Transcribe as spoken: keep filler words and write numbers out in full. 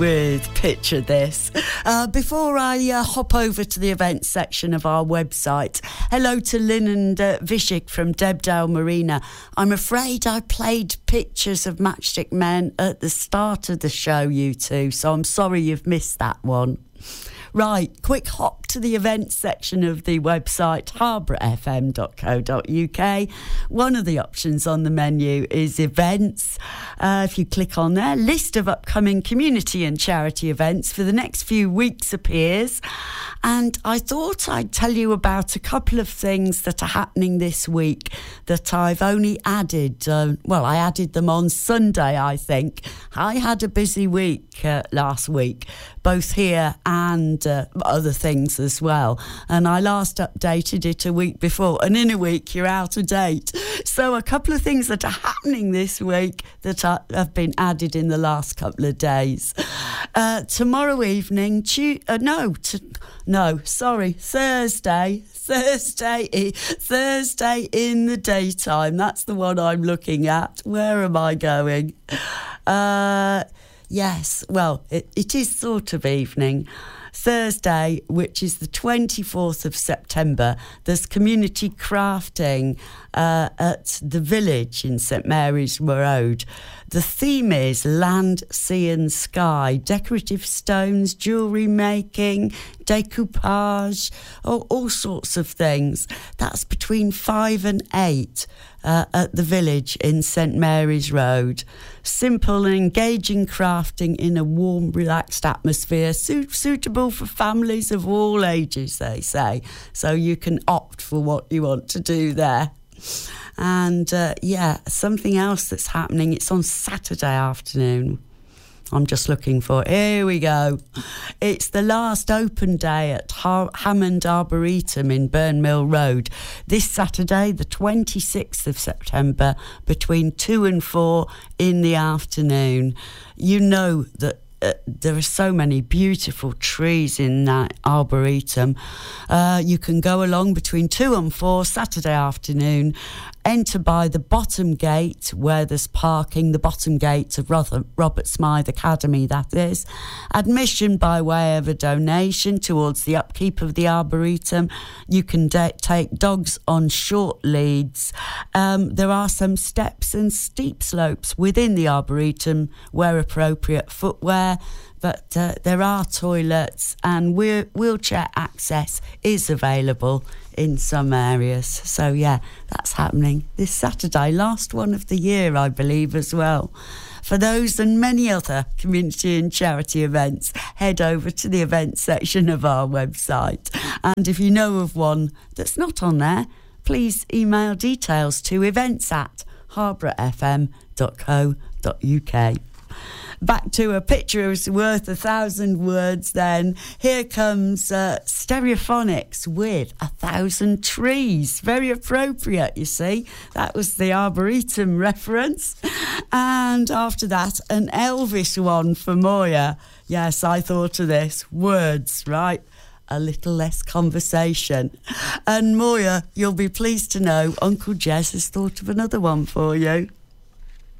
With Picture This. Uh, before I uh, hop over to the events section of our website, hello to Lynn and uh, Vishik from Debdale Marina. I'm afraid I played pictures of Matchstick Men at the start of the show, you two, so I'm sorry you've missed that one. Right, quick hop to the events section of the website, harborough f m dot co dot u k. One of the options on the menu is events. Uh, if you click on there, list of upcoming community and charity events for the next few weeks appears. And I thought I'd tell you about a couple of things that are happening this week that I've only added. Uh, well, I added them on Sunday, I think. I had a busy week uh, last week, both here and uh, other things as well. And I last updated it a week before. And in a week, you're out of date. So a couple of things that are happening this week that are, have been added in the last couple of days. Uh, tomorrow evening, tu- uh, no, t- no, sorry, Thursday, Thursday, Thursday in the daytime. That's the one I'm looking at. Where am I going? Uh, yes, well, it, it is sort of evening. Thursday, which is the twenty-fourth of September, there's community crafting uh, at the village in St Mary's Road. The theme is land, sea and sky, decorative stones, jewellery making, decoupage, all, all sorts of things. That's between five and eight uh, at the village in St Mary's Road. Simple and engaging crafting in a warm, relaxed atmosphere, suit, suitable for families of all ages, they say. So you can opt for what you want to do there. And uh, yeah, something else that's happening, it's on Saturday afternoon. I'm just looking for it. Here we go. It's the last open day at Har- Hammond Arboretum in Burnmill Road. This Saturday, the twenty-sixth of September, between two and four in the afternoon. You know that Uh, there are so many beautiful trees in that arboretum. Uh, you can go along between two and four Saturday afternoon. Enter by the bottom gate where there's parking, the bottom gate of Robert Smythe Academy, that is. Admission by way of a donation towards the upkeep of the arboretum. You can de- take dogs on short leads. Um, there are some steps and steep slopes within the arboretum where appropriate footwear. But uh, there are toilets and wheel- wheelchair access is available in some areas. So, yeah, that's happening this Saturday, last one of the year, I believe, as well. For those and many other community and charity events, head over to the events section of our website. And if you know of one that's not on there, please email details to events at harborough f m dot co dot u k. Back to a picture is worth a thousand words then. Here comes uh, Stereophonics with A Thousand Trees. Very appropriate, you see. That was the Arboretum reference. And after that, an Elvis one for Moya. Yes, I thought of this. Words, right? A little less conversation. And Moya, you'll be pleased to know Uncle Jez has thought of another one for you.